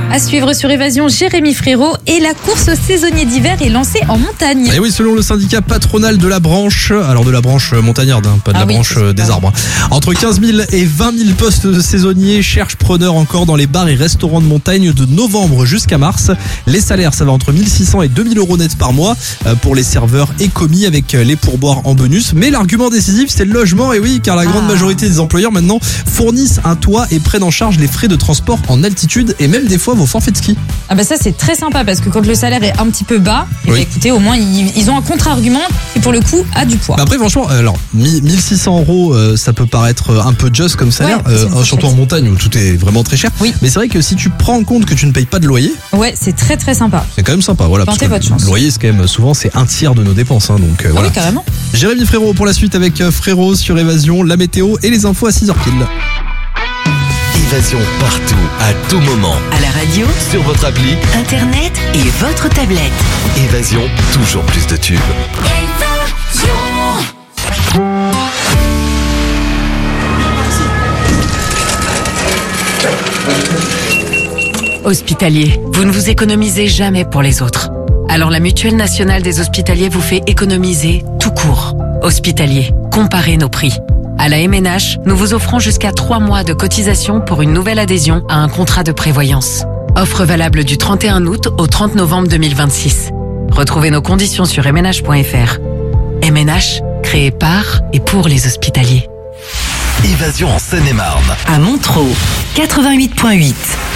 À suivre sur Évasion, Jérémy Frérot et la course aux saisonniers d'hiver est lancée en montagne. Et oui, selon le syndicat patronal de la branche, alors de la branche montagnarde, hein, pas de la branche des arbres. Entre 15 000 et 20 000 postes de saisonniers cherchent preneurs encore dans les bars et restaurants de montagne de novembre jusqu'à mars. Les salaires, ça va entre 1 600 et 2 000 euros net par mois pour les serveurs et commis avec les pourboires en bonus. Mais l'argument décisif, c'est le logement. Et oui, car la grande majorité des employeurs maintenant fournissent un toit et prennent en charge les frais de transport en altitude et même des fois vos forfaits de ski. Ah bah ça c'est très sympa parce que quand le salaire est un petit peu bas, bah écoutez, au moins ils ont un contre-argument qui pour le coup a du poids. Bah après franchement, alors 1 600 euros, ça peut paraître un peu just comme salaire, surtout en montagne où tout est vraiment très cher. Oui. Mais c'est vrai que si tu prends en compte que tu ne payes pas de loyer, ouais, c'est très très sympa. C'est quand même sympa, voilà. Tentez votre chance. Le loyer, c'est quand même souvent c'est un tiers de nos dépenses, hein, donc voilà. Oui, carrément. Jérémy Frérot pour la suite avec Frérot sur Évasion, la météo et les infos à 6h pile. Évasion partout, à tout moment. À la radio, sur votre appli, internet et votre tablette. Évasion, toujours plus de tubes. Hospitalier, vous ne vous économisez jamais pour les autres. Alors la Mutuelle nationale des hospitaliers vous fait économiser tout court. Hospitalier, comparez nos prix. À la MNH, nous vous offrons jusqu'à 3 mois de cotisation pour une nouvelle adhésion à un contrat de prévoyance. Offre valable du 31 août au 30 novembre 2026. Retrouvez nos conditions sur mnh.fr. MNH, créé par et pour les hospitaliers. Évasion en Seine-et-Marne. À Montreux, 88.8.